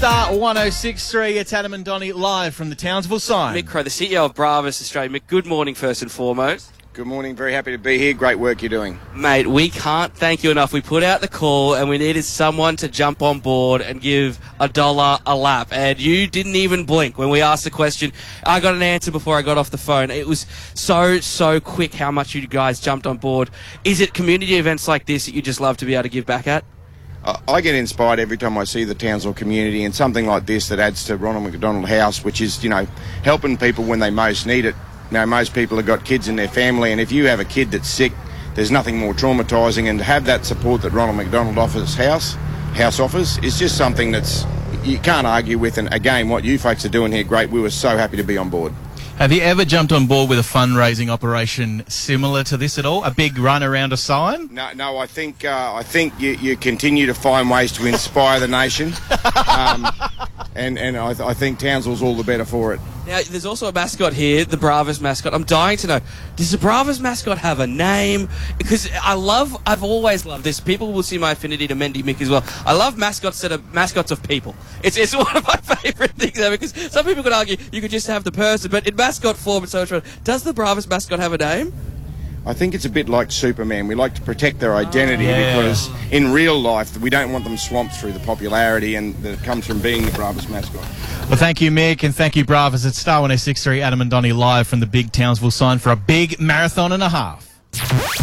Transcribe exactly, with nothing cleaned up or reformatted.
Star one oh six point three, it's Adam and Donnie live from the Townsville sign. Mick Crow, the C E O of Bravas Australia. Mick, good morning first and foremost. Good morning, very happy to be here. Great work you're doing. Mate, we can't thank you enough. We put out the call and we needed someone to jump on board and give a dollar a lap. And you didn't even blink when we asked the question. I got an answer before I got off the phone. It was so, so quick how much you guys jumped on board. Is it community events like this that you just love to be able to give back at? I get inspired every time I see the Townsville community and something like this that adds to Ronald McDonald House, which is, you know, helping people when they most need it. You know, most people have got kids in their family, and if you have a kid that's sick, there's nothing more traumatising, and to have that support that Ronald McDonald offers house, house offers, is just something that's, you can't argue with. And again, what you folks are doing here, great. We were so happy to be on board. Have you ever jumped on board with a fundraising operation similar to this at all? A big run around a sign? No, no. I think uh, I think you, you continue to find ways to inspire the nation, um, and and I, th- I think Townsville's all the better for it. Now, there's also a mascot here, the Bravas mascot. I'm dying to know, does the Bravas mascot have a name? Because I love, I've always loved this. People will see my affinity to Mendy Mick as well. I love mascots that are mascots of people. It's it's one of my favourite things ever, because some people could argue you could just have the person, but in mascot form it's so much fun. Does the Bravas mascot have a name? I think it's a bit like Superman. We like to protect their identity, oh, yeah. because in real life we don't want them swamped through the popularity and that comes from being the Bravas mascot. Well, thank you, Mick, and thank you, Bravas. It's Star one oh six point three, Adam and Donnie live from the big Townsville sign for a big marathon and a half.